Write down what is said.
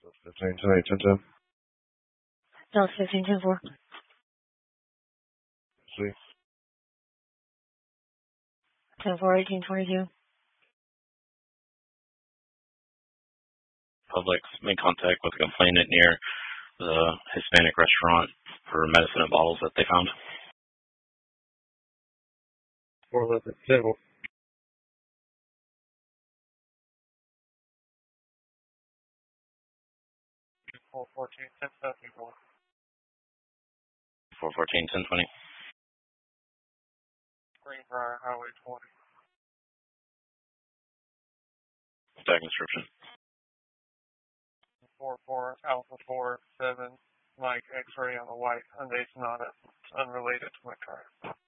15, 10, 10, 10. Dallas 15, 10, 4. See. 10, 4, 18, 22. Public's made contact with a complainant near the Hispanic restaurant for medicine and bottles that they found. 411, table. 414, 10, 74. 414, 1020. Greenbrier Highway 20. Tag description. 44 Alpha 4 7 Mike X-ray on a white Hyundai Sonata, unrelated to my car.